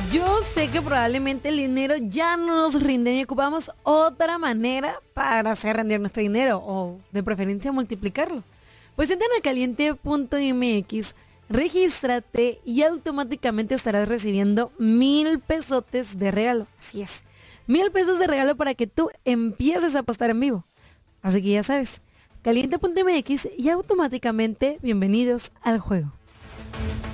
Yo sé que probablemente el dinero ya no nos rinde y ocupamos otra manera para hacer rendir nuestro dinero o de preferencia multiplicarlo. Pues entra a caliente.mx, regístrate y automáticamente estarás recibiendo 1,000 pesotes de regalo. Así es, 1,000 pesos de regalo para que tú empieces a apostar en vivo. Así que ya sabes, caliente.mx y automáticamente bienvenidos al juego.